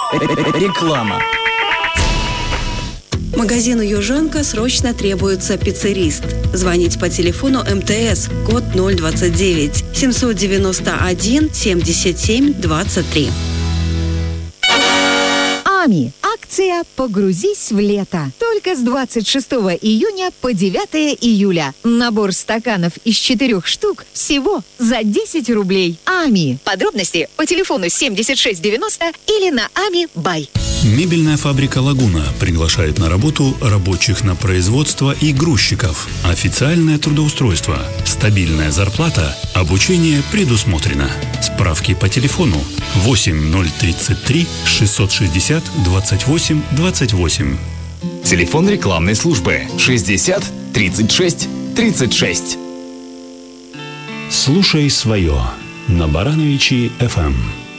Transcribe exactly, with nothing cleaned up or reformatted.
Реклама. Магазину «Южанка» срочно требуется пиццерист. Звонить по телефону эм тэ эс, код ноль двадцать девять, семьсот девяносто один, семьдесят семь, двадцать три. АМИ. Акция «Погрузись в лето». Только с двадцать шестого июня по девятое июля. Набор стаканов из четырех штук всего за десять рублей. АМИ. Подробности по телефону семьдесят шесть девяносто или на ами бай. Мебельная фабрика «Лагуна» приглашает на работу рабочих на производство и грузчиков. Официальное трудоустройство, стабильная зарплата, обучение предусмотрено. Справки по телефону восемь ноль тридцать три шестьсот шестьдесят двадцать восемь двадцать восемь. Телефон рекламной службы шестьдесят тридцать шесть тридцать шесть. Слушай свое на Барановичи эф эм.